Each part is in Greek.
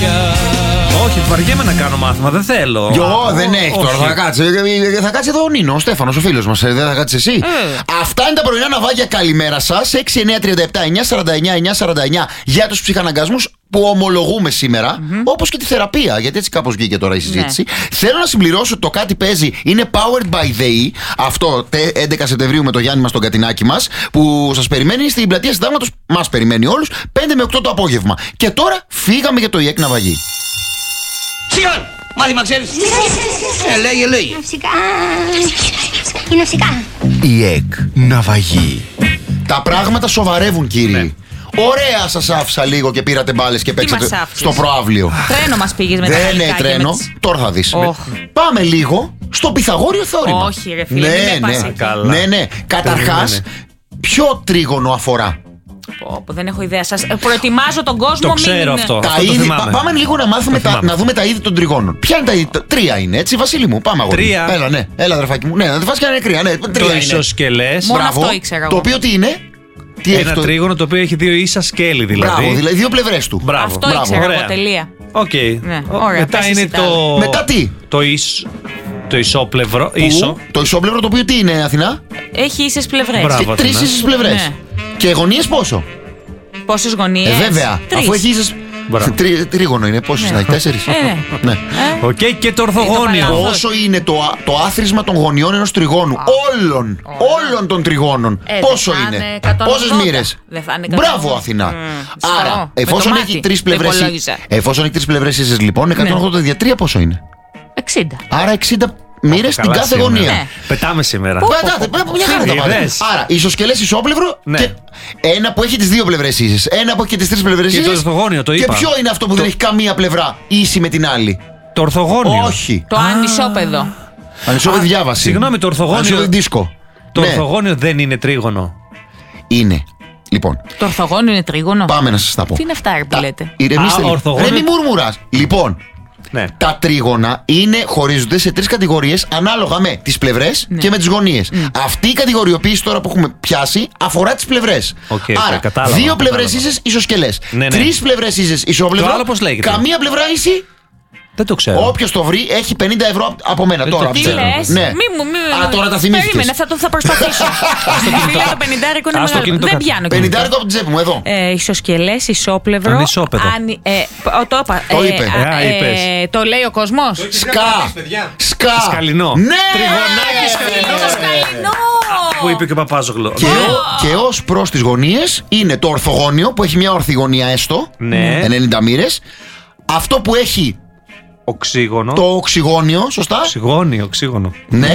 Όχι, βαριέμαι να κάνω μάθημα, δεν θέλω. Δεν έχει τώρα, θα κάτσει. Θα κάτσει εδώ ο Νίνο, ο Στέφανος, ο φίλος μας. Δεν θα κάτσει εσύ. Αυτά είναι τα πρωινά ναυάγια. Καλημέρα σας. 6, 9, 37, 9, 49, 9, 49 για τους ψυχαναγκασμούς που ομολογούμε σήμερα. Όπως και τη θεραπεία, γιατί έτσι κάπως βγήκε τώρα η συζήτηση. Θέλω να συμπληρώσω το κάτι παίζει. Είναι Powered by the E. Αυτό 11 Σεπτεμβρίου με το Γιάννη μας, τον Κατινάκη μας, που σας περιμένει στην πλατεία Συντάγματος. Μας περιμένει όλους 5 με 8 το απόγευμα. Και τώρα φύγαμε για το ΙΕΚ ναυαγή. Σιγά! Μάθημα ξέρεις! Λέγε. Φυσικά. Είναι φυσικά. ΙΕΚ ναυαγή. Τα πράγματα σοβαρεύουν, κύριοι. Ναι. Ωραία, σας άφησα λίγο και πήρατε μπάλες και παίξατε στο προαύλιο. Τρένο μας πήγες με τα Δεν είναι τρένο, τώρα θα δεις. Πάμε λίγο στο Πυθαγόριο θεώρημα. Όχι, ρε φίλε, ναι. Καταρχάς, ποιο τρίγωνο αφορά? Δεν έχω ιδέα. Σας προετοιμάζω τον κόσμο. Το ξέρω αυτό. Πάμε λίγο να μάθουμε να δούμε τα είδη των τριγώνων. Ποια είναι τα είδη? 3 είναι, έτσι, Βασίλη μου. Πάμε αγόρι. 3. Έλα, ναι. Έλα, αδερφάκι μου. Ναι, να τη φας και να είναι κρύα. Ναι, 3 το ισοσκελές. Μόνο αυτό ήξερα. Το οποίο τι είναι? Ένα τρίγωνο το οποίο έχει 2 ίσα σκέλη, δηλαδή. Μπράβο, δηλαδή 2 πλευρές του. Αυτό ήξερα εγώ, τελεία. Οκ. Μετά είναι το. Μετά τι? Το ισόπλευρο. Το ισόπλευρο το οποίο τι είναι, Αθηνά? Έχει ίσες πλευρές. 3 ίσες πλευρές. Και γωνίες πόσο? Πόσες γωνίες? Βέβαια. 3. Αφού έχει ίσες. Τρίγωνο είναι, πόσες να έχει? 4. Ναι. Οκ, και το ορθογώνιο. Πόσο είναι το άθροισμα των γωνιών ενός τριγώνου? Όλων των τριγώνων. Πόσο είναι? Πόσες μοίρες? Μπράβο, Αθηνά. Άρα, εφόσον έχει 3 πλευρές ίσες, λοιπόν, 180 δια 3 πόσο είναι? 60. Άρα 60 μοίρες στην κάθε γωνία. Πετάμε σήμερα. Μια χαρά τα πάτε. Άρα, ισοσκελές, ισόπλευρο και ένα που έχει τις 2 πλευρές ίσες. Ένα που έχει και τις 3 πλευρές ίσες. Και το ορθογώνιο, το είπα. Και ποιο είναι αυτό που δεν έχει καμία πλευρά ίση με την άλλη? Το ορθογώνιο. Όχι. Το ανισόπεδο. Ανισόπεδη διάβαση. Συγγνώμη, το ορθογώνιο. Το ορθογώνιο δεν είναι τρίγωνο. Είναι. Λοιπόν. Το ορθογώνιο είναι τρίγωνο. Πάμε να σας τα πω. Τι είναι αυτά που λέτε? Ηρεμήστε λίγο. Ρε μη μουρμουράς. Λοιπόν. Ναι. Τα τρίγωνα χωρίζονται σε 3 κατηγορίες ανάλογα με τις πλευρές και με τις γωνίες. Αυτή η κατηγοριοποίηση τώρα που έχουμε πιάσει αφορά τις πλευρές. Άρα, 2 πλευρές ίσες ισοσκελές. 3 πλευρές ίσες ισόπλευρο. Καμία πλευρά ίση. Δεν το ξέρω. Όποιος το βρει έχει 50 ευρώ από μένα τώρα. Τι λες? Ναι. Τώρα τα θυμήθηκες. Περίμενε, θα προσπαθήσω. Φίλε, το 50 είναι μεγάλο. Δεν πιάνω. 50 από την τσέπη μου, εδώ. Ισοσκελές, ισόπλευρο. Ανισόπεδο. Το είπα. Το είπε. Το λέει ο κόσμος. Σκά. Σκαλινό. Ναι. Τριγωνάκι σκαλινό. Που είπε και ο Παπάζογλου. Και ως προς τις γωνίες είναι το ορθογώνιο που έχει μια ορθή γωνία έστω. 90 μοίρες. Αυτό που έχει οξύγωνο. Το οξυγόνιο, σωστά. Οξύγωνο. Ναι.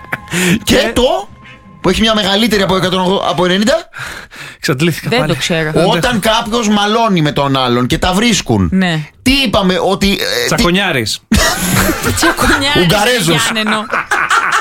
Και το που έχει μια μεγαλύτερη από 90. Εξαντλήθηκα πάλι. Δεν το ξέρω. Όταν κάποιος μαλώνει με τον άλλον και τα βρίσκουν. Ναι. Τι είπαμε ότι. Τσακονιάρης. Τσακονιάρης. Ουγγαρέζος.